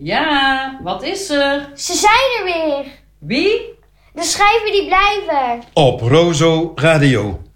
Ja, wat is er? Ze zijn er weer. Wie? De schijven die blijven. Op Rozo Radio.